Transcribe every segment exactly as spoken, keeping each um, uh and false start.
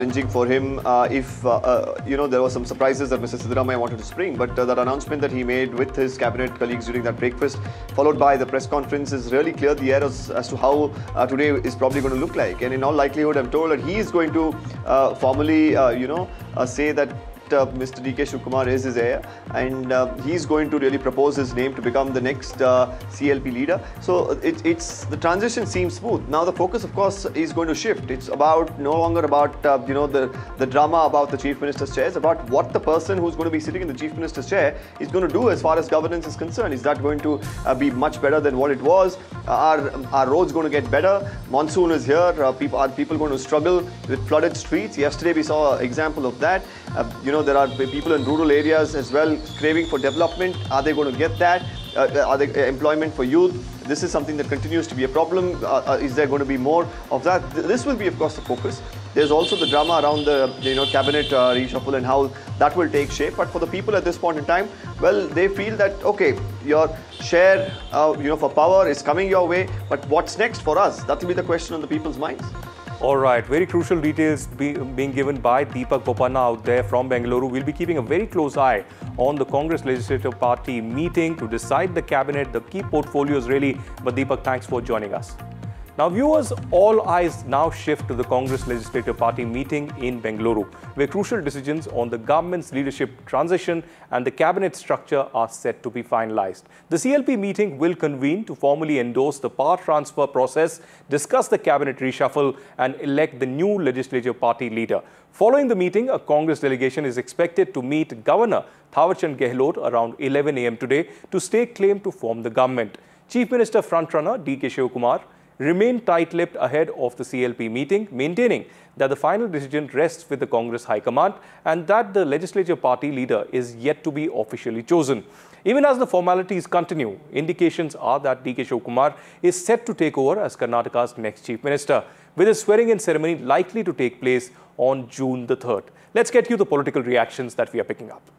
challenging for him uh, if, uh, uh, you know, there were some surprises that Mister Siddaramaiah wanted to spring. But uh, that announcement that he made with his cabinet colleagues during that breakfast, followed by the press conference, is really clear the air as, as to how uh, today is probably going to look like. And in all likelihood, I'm told that he is going to uh, formally, uh, you know, uh, say that Uh, Mister D K Shivakumar is his heir, and uh, he's going to really propose his name to become the next uh, C L P leader. So it, it's the transition seems smooth. Now the focus, of course, is going to shift. It's about no longer about uh, you know the the drama about the chief minister's chair. It's about what the person who's going to be sitting in the chief minister's chair is going to do as far as governance is concerned. Is that going to uh, be much better than what it was? Uh, are our roads going to get better? Monsoon is here. Uh, people are people going to struggle with flooded streets? Yesterday we saw an example of that. Uh, you know. There are people in rural areas as well craving for development. Are they going to get that? Uh, are there employment for youth? This is something that continues to be a problem. Uh, uh, is there going to be more of that? This will be, of course, the focus. There's also the drama around the you know cabinet uh, reshuffle and how that will take shape. But for the people at this point in time, well, they feel that okay, your share uh, you know for power is coming your way. But what's next for us? That will be the question on the people's minds. All right, very crucial details be, being given by Deepak Bopanna out there from Bengaluru. We'll be keeping a very close eye on the Congress Legislative Party meeting to decide the cabinet, the key portfolios really. But Deepak, thanks for joining us. Now viewers, all eyes now shift to the Congress Legislative Party meeting in Bengaluru, where crucial decisions on the government's leadership transition and the cabinet structure are set to be finalized. The C L P meeting will convene to formally endorse the power transfer process, discuss the cabinet reshuffle and elect the new legislative party leader. Following the meeting, a Congress delegation is expected to meet Governor Thawarchand Gehlot around eleven A M today to stake claim to form the government. Chief Minister frontrunner D K Shivakumar remained tight-lipped ahead of the C L P meeting, maintaining that the final decision rests with the Congress High Command and that the legislative party leader is yet to be officially chosen. Even as the formalities continue, indications are that D K Shivakumar is set to take over as Karnataka's next Chief Minister, with his swearing-in ceremony likely to take place on June the third. Let's get you the political reactions that we are picking up.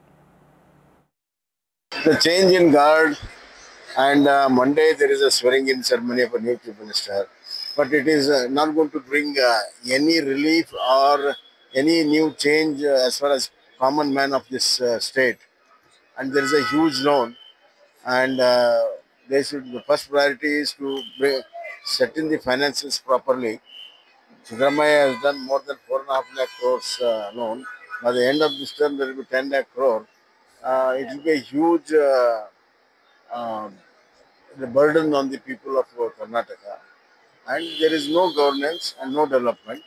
The change in guard, and uh, Monday there is a swearing-in ceremony of a new Chief Minister. But it is uh, not going to bring uh, any relief or any new change uh, as far as common man of this uh, state. And there is a huge loan, and uh, they should, the first priority is to bring, set in the finances properly. Siddaramaiah has done more than four and a half lakh crores uh, loan. By the end of this term, there will be ten lakh crore. Uh, it will be a huge uh, um, the burden on the people of uh, Karnataka, and there is no governance and no development.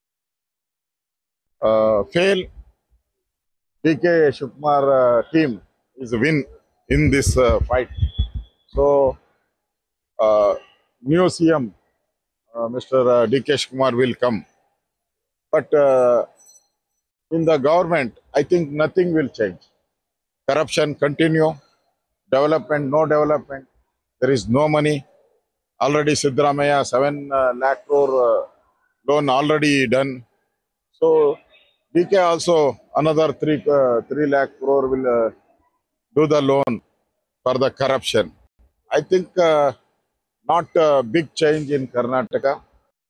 Uh, fail D K Shivakumar uh, team is a win in this uh, fight. So, uh, new C M uh, Mister Uh, D K Shivakumar will come, but uh, in the government, I think nothing will change. Corruption continue, development no development. There is no money. Already Siddaramaiah seven uh, lakh crore uh, loan already done. So D K also another three uh, three lakh crore will uh, do the loan for the corruption. I think uh, not a big change in Karnataka.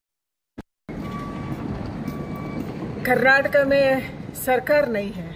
Karnataka में सरकार नहीं है।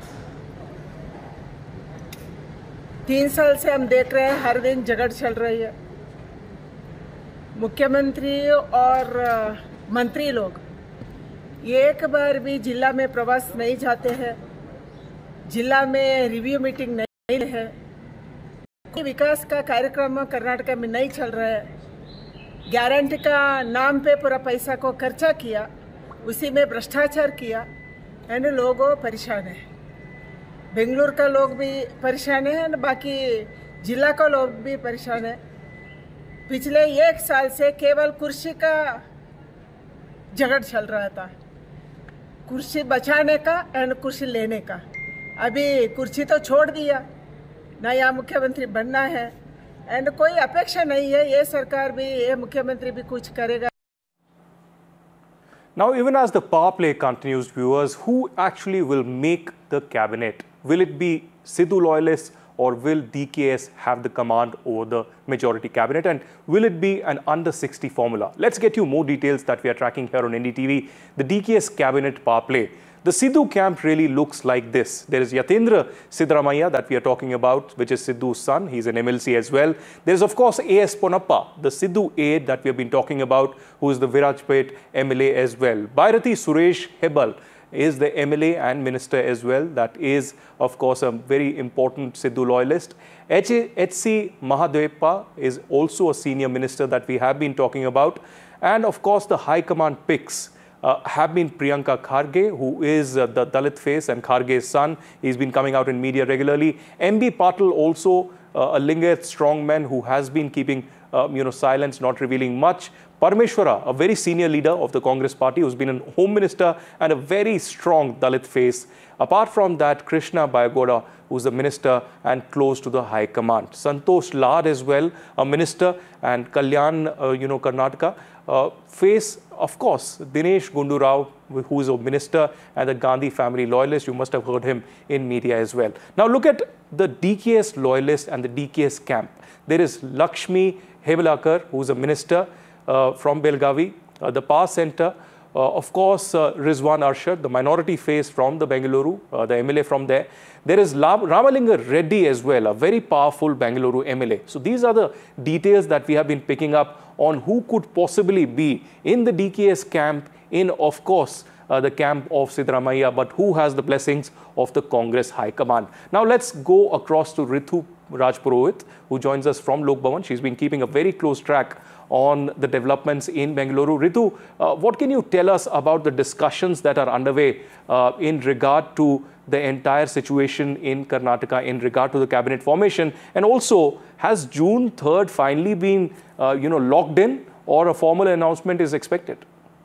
तीन साल से हम देख रहे हैं हर दिन झगड़ चल रही है। मुख्यमंत्री और मंत्री लोग एक बार भी जिला में प्रवास नहीं जाते हैं, जिला में रिव्यू मीटिंग नहीं है, विकास का कार्यक्रम कर्नाटका में नहीं चल रहा है। गारंटी का नाम पे पूरा पैसा को खर्चा किया, उसी में भ्रष्टाचार किया, एंड लोग परेशान है। बेंगलुरु का लोग भी परेशान है और बाकी जिला का लोग भी परेशान है। पिछले एक साल से केवल कुर्सी का झगड़ चल रहा था, कुर्सी बचाने का एंड कुर्सी लेने का। अभी कुर्सी तो छोड़ दिया, नया मुख्यमंत्री बनना है एंड कोई अपेक्षा नहीं है ये सरकार भी, ये मुख्यमंत्री भी कुछ करेगा। Now, even as the power play continues, viewers, who actually will make the cabinet? Will it be Sidhu loyalists or will D K S have the command over the majority cabinet, and will it be an under sixty formula? Let's get you more details that we are tracking here on N D T V. The D K S cabinet power play. The Sidhu camp really looks like this. There is Yatindra Siddaramaiah that we are talking about, which is Sidhu's son. He's an M L C as well. There is, of course, A S Ponnappa, the Sidhu aide that we have been talking about, who is the Virajpet M L A as well. Bhairathi Suresh Hebal is the M L A and minister as well. That is, of course, a very important Sidhu loyalist. H C Mahadevappa is also a senior minister that we have been talking about. And, of course, the high command picks Uh, have been Priyanka Kharge, who is uh, the Dalit face and Kharge's son. He's been coming out in media regularly. M B Patil, also uh, a Lingayat strongman who has been keeping uh, you know, silence, not revealing much. Parameshwara, a very senior leader of the Congress party, who's been a home minister and a very strong Dalit face. Apart from that, Krishna Bayagoda, who's the minister and close to the high command. Santosh Lad as well, a minister, and Kalyan, uh, you know, Karnataka. Uh, face, of course, Dinesh Gundu Rao, who is a minister and the Gandhi family loyalist. You must have heard him in media as well. Now look at the D K S loyalist and the D K S camp. There is Lakshmi Hebalekar, who is a minister uh, from Belgavi, uh, the Power Center. Uh, of course, uh, Rizwan Arshad, the minority face from the Bengaluru, uh, the M L A from there. There is Ramalinga Reddy as well, a very powerful Bengaluru M L A. So these are the details that we have been picking up on who could possibly be in the D K S camp, in, of course, uh, the camp of Siddaramaiah, but who has the blessings of the Congress High Command. Now let's go across to Ritu Rajpurohit, who joins us from Lok Bhavan. She's been keeping a very close track on the developments in Bengaluru. Ritu, uh, what can you tell us about the discussions that are underway uh, in regard to the entire situation in Karnataka, in regard to the cabinet formation? And also, has June third finally been uh, you know, locked in, or a formal announcement is expected?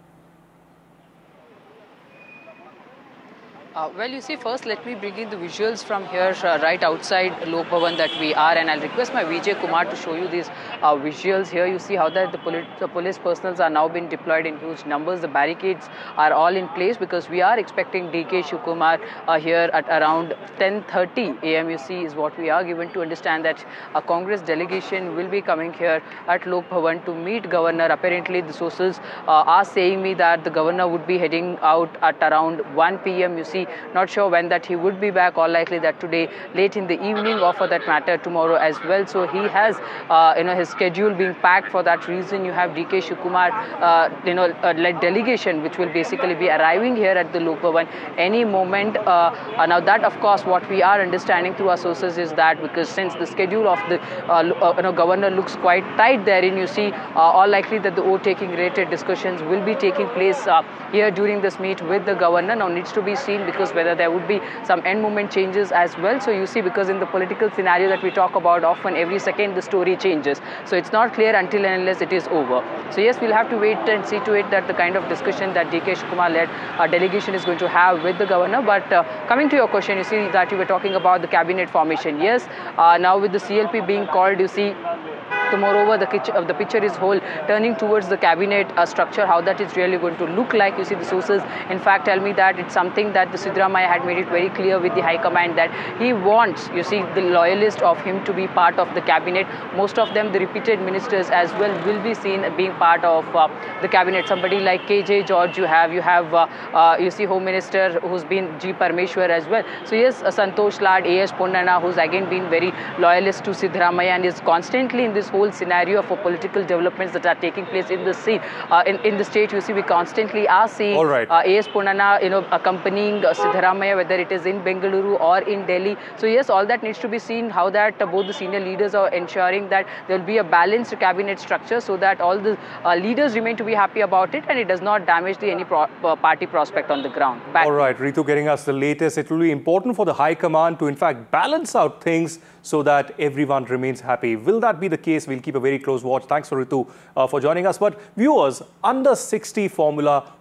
Uh, well, you see, first let me bring in the visuals from here, uh, right outside Lok Bhavan that we are, and I'll request my Vijay Kumar to show you these uh, visuals here. You see how that the, poli the police personals are now being deployed in huge numbers. The barricades are all in place because we are expecting D K Shivakumar uh, here at around ten thirty A M You see, is what we are given to understand that a Congress delegation will be coming here at Lok Bhavan to meet Governor. Apparently, the sources uh, are saying me that the Governor would be heading out at around one P M You see, not sure when that he would be back, all likely that today, late in the evening, or for that matter tomorrow as well. So he has, uh, you know, his schedule being packed. For that reason, you have D K Shivakumar, uh, you know, uh, led delegation, which will basically be arriving here at the Lok Bhavan any moment. Uh, uh, now that, of course, what we are understanding through our sources is that because since the schedule of the, uh, uh, you know, Governor looks quite tight therein, you see, uh, all likely that the vote-taking related discussions will be taking place uh, here during this meet with the Governor. Now needs to be seen because whether there would be some end moment changes as well. So you see, because in the political scenario that we talk about, often every second the story changes. So it's not clear until and unless it is over. So yes, we'll have to wait and see to it that the kind of discussion that D K Shivakumar led uh, delegation is going to have with the Governor. But uh, coming to your question, you see that you were talking about the cabinet formation. Yes, uh, now with the C L P being called, you see, So moreover, the, uh, the picture is whole turning towards the cabinet uh, structure, how that is really going to look like. You see, the sources, in fact, tell me that it's something that the Siddaramaiah had made it very clear with the High Command that he wants, you see, the loyalist of him to be part of the cabinet. Most of them, the repeated ministers as well, will be seen being part of uh, the cabinet. Somebody like K J George, you have, you have, uh, uh, you see, Home Minister who's been G. Parameshwar as well. So yes, uh, Santosh Lad, A S Ponnana, who's again been very loyalist to Siddaramaiah and is constantly in this whole scenario for political developments that are taking place in the state. Uh, in, in the state, you see, we constantly are seeing All right. uh, A S Ponnana, you know, accompanying uh, Siddaramaiah, whether it is in Bengaluru or in Delhi. So yes, all that needs to be seen, how that uh, both the senior leaders are ensuring that there will be a balanced cabinet structure so that all the uh, leaders remain to be happy about it and it does not damage the any pro uh, party prospect on the ground. Back All right, Ritu getting us the latest. It will be important for the High Command to in fact balance out things so that everyone remains happy. Will that be the case? We'll keep a very close watch. Thanks for Ritu uh, for joining us. But viewers, under sixty formula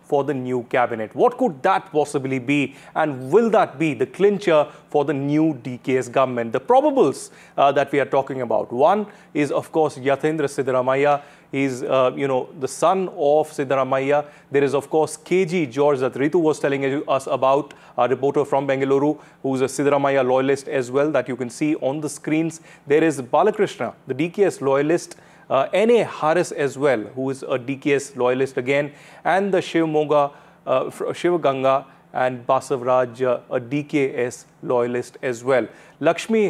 for the new cabinet. What could that possibly be? And will that be the clincher for the new D K S government? The probables uh, that we are talking about. One is, of course, Yatindra Siddaramaiah. He's, uh, you know, the son of Siddaramaiah. There is, of course, K G George that Ritu was telling us about, a reporter from Bengaluru, who's a Siddaramaiah loyalist as well, that you can see on the screens. There is Balakrishna, the D K S loyalist, uh, N A Harris as well, who is a D K S loyalist again, and the Shivamoga, uh, Shivaganga and Basavaraj, uh, a D K S loyalist as well. Lakshmi